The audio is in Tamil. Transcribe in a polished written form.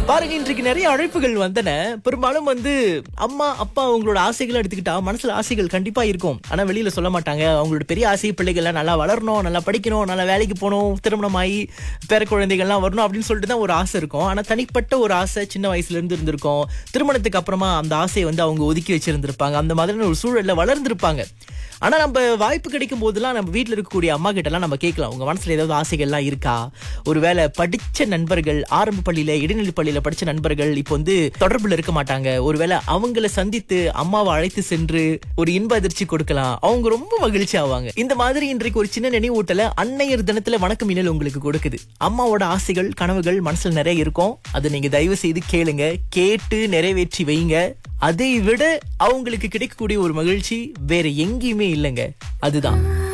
பாருங்க, இன்றைக்கு நிறைய அழைப்புகள் வந்தன. பெரும்பாலும் அம்மா அப்பா அவங்களோட ஆசைகளை எடுத்துக்கிட்டா மனசுல ஆசைகள் கண்டிப்பா இருக்கும். ஆனா வெளியில சொல்ல மாட்டாங்க. அவங்களோட பெரிய ஆசை பிள்ளைகள்லாம் நல்லா வளரணும், நல்லா படிக்கணும், நல்லா வேலைக்கு போகணும், திருமணம் ஆகி பேர குழந்தைகள்லாம் வரணும் அப்படின்னு சொல்லிட்டு தான் ஒரு ஆசை இருக்கும். ஆனா தனிப்பட்ட ஒரு ஆசை சின்ன வயசுல இருந்து இருந்திருக்கும். திருமணத்துக்கு அப்புறமா அந்த ஆசையை அவங்க ஒதுக்கி வச்சிருந்திருப்பாங்க. அந்த மாதிரியான ஒரு சூழல்ல வளர்ந்திருப்பாங்க. ஆனா நம்ம வாய்ப்பு கிடைக்கும் போதெல்லாம் நம்ம வீட்டுல இருக்கக்கூடிய அம்மா கிட்ட எல்லாம் நம்ம கேட்கலாம், உங்க மனசுல ஏதாவது ஆசைகள்லாம் இருக்கா? ஒருவேளை படிச்ச நண்பர்கள், ஆரம்ப பள்ளியில இடைநிலை பள்ளியில படிச்ச நண்பர்கள் இப்போ தொடர்புல இருக்க மாட்டாங்க. ஒருவேளை அவங்கள சந்தித்து அம்மாவை அழைத்து சென்று ஒரு இன்ப அதிர்ச்சி கொடுக்கலாம். அவங்க ரொம்ப மகிழ்ச்சி ஆவாங்க. இந்த மாதிரி இன்றைக்கு ஒரு சின்ன நினைவூட்டல அன்னையர் தினத்துல வணக்கம் இனல் உங்களுக்கு கொடுக்குது. அம்மாவோட ஆசைகள் கனவுகள் மனசுல நிறைய இருக்கும். அதை நீங்க தயவு செய்து கேளுங்க, கேட்டு நிறைவேற்றி வைங்க. அதை விட அவங்களுக்கு கிடைக்கக்கூடிய ஒரு மகிழ்ச்சி வேற எங்கேயுமே இல்லைங்க. அதுதான்